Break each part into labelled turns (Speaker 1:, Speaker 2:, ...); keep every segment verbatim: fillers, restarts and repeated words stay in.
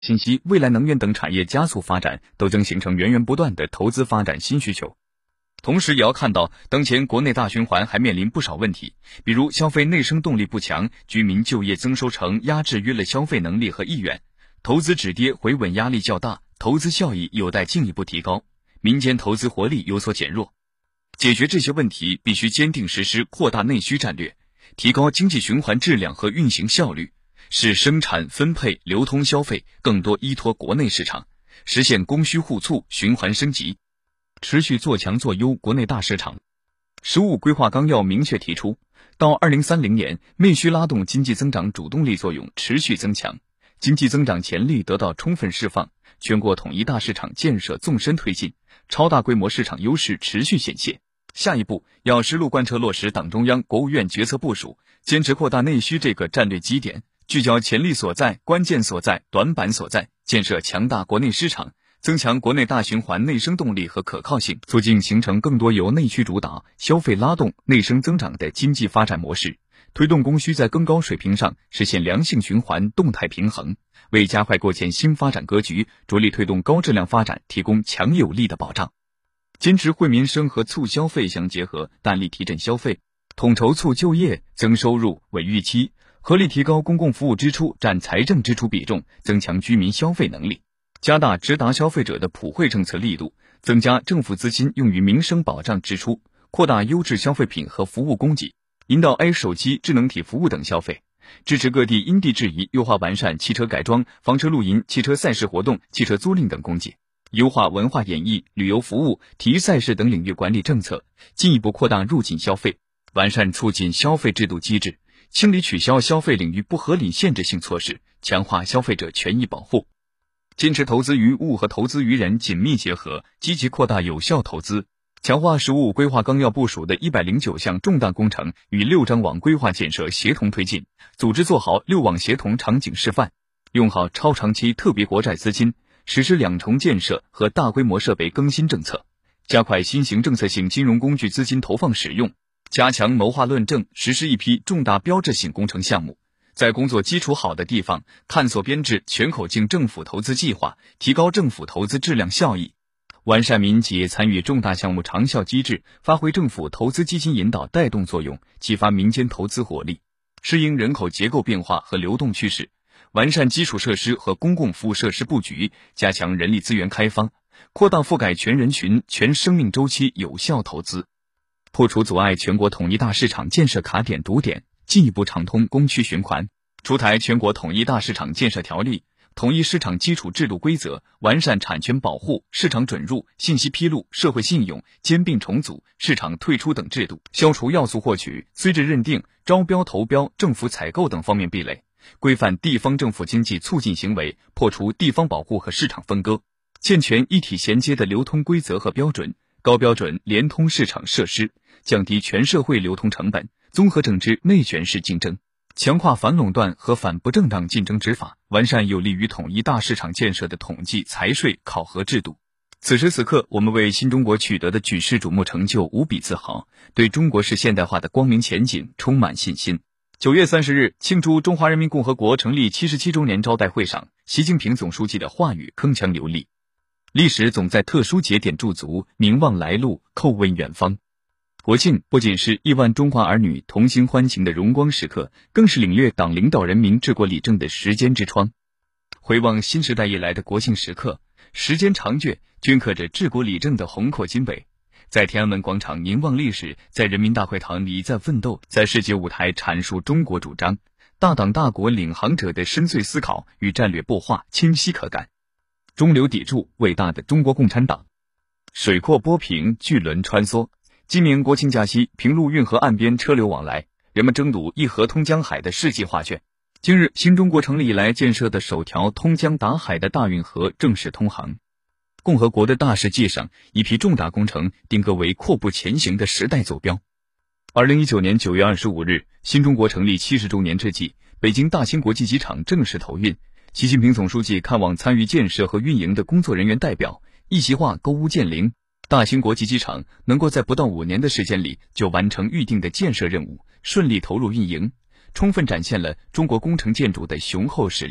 Speaker 1: 信息、未来能源等产业加速发展，都将形成源源不断的投资发展新需求。同时也要看到，当前国内大循环还面临不少问题，比如消费内生动力不强，居民就业增收成压制约了消费能力和意愿，投资止跌回稳压力较大，投资效益有待进一步提高，民间投资活力有所减弱。解决这些问题，必须坚定实施扩大内需战略，提高经济循环质量和运行效率，使生产、分配、流通消费更多依托国内市场，实现供需互促、循环升级，持续做强做优国内大市场。十五规划纲要明确提出，到二零三零年，内需拉动经济增长主动力作用持续增强，经济增长潜力得到充分释放，全国统一大市场建设纵深推进，超大规模市场优势持续显现。下一步要实路贯彻落实党中央、国务院决策部署，坚持扩大内需这个战略基点，聚焦潜力所在、关键所在、短板所在，建设强大国内市场，增强国内大循环内生动力和可靠性，促进形成更多由内需主导、消费拉动、内生增长的经济发展模式，推动供需在更高水平上实现良性循环、动态平衡，为加快构建新发展格局、着力推动高质量发展提供强有力的保障。坚持惠民生和促消费相结合，大力提振消费，统筹促就业、增收入、稳预期，合理提高公共服务支出占财政支出比重，增强居民消费能力，加大直达消费者的普惠政策力度，增加政府资金用于民生保障支出，扩大优质消费品和服务供给，引导 A 手机、智能体服务等消费，支持各地因地制宜优化完善汽车改装、房车露营、汽车赛事活动、汽车租赁等供给，优化文化演艺、旅游服务、体育赛事等领域管理政策，进一步扩大入境消费，完善促进消费制度机制，清理取消消费领域不合理限制性措施，强化消费者权益保护。坚持投资于物和投资于人紧密结合，积极扩大有效投资，强化十五规划纲要部署的一百零九项重大工程与六张网规划建设协同推进，组织做好六网协同场景示范，用好超长期特别国债资金，实施两重建设和大规模设备更新政策，加快新型政策性金融工具资金投放使用，加强谋划论证，实施一批重大标志性工程项目，在工作基础好的地方探索编制全口径政府投资计划，提高政府投资质量效益，完善民企业参与重大项目长效机制，发挥政府投资基金引导带动作用，激发民间投资活力，适应人口结构变化和流动趋势，完善基础设施和公共服务设施布局，加强人力资源开发，扩大覆盖全人群、全生命周期有效投资，破除阻碍全国统一大市场建设卡点堵点，进一步畅通供需循环，出台全国统一大市场建设条例，统一市场基础制度规则，完善产权保护、市场准入、信息披露、社会信用、兼并重组、市场退出等制度，消除要素获取、资质认定、招标投标、政府采购等方面壁垒，规范地方政府经济促进行为，破除地方保护和市场分割，健全一体衔接的流通规则和标准，高标准联通市场设施，降低全社会流通成本，综合整治内卷式竞争，强化反垄断和反不正当竞争执法，完善有利于统一大市场建设的统计、财税考核制度。此时此刻，我们为新中国取得的举世瞩目成就无比自豪，对中国式现代化的光明前景充满信心。九月三十日，庆祝中华人民共和国成立七十七周年招待会上，习近平总书记的话语铿锵有力。历史总在特殊节点驻足，凝望来路，叩问远方。国庆不仅是亿万中华儿女同心欢庆的荣光时刻，更是领略党领导人民治国理政的时间之窗。回望新时代以来的国庆时刻，时间长卷，镌刻着治国理政的宏阔经纬。在天安门广场凝望历史，在人民大会堂里一再奋斗，在世界舞台阐述中国主张，大党大国领航者的深邃思考与战略擘画清晰可感。中流砥柱，伟大的中国共产党。水阔波平，巨轮穿梭。今年国庆假期，平陆运河岸边车流往来，人们争睹一河通江海的世纪画卷。今日，新中国成立以来建设的首条通江达海的大运河正式通航。共和国的大事记上，一批重大工程定格为阔步前行的时代坐标。二零一九年九月二十五日，新中国成立七十周年之际，北京大兴国际机场正式投运。习近平总书记看望参与建设和运营的工作人员代表，一席话勾屋建瓴。大兴国际机场能够在不到五年的时间里就完成预定的建设任务，顺利投入运营，充分展现了中国工程建筑的雄厚实力，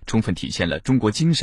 Speaker 1: 充分体现了中国精神。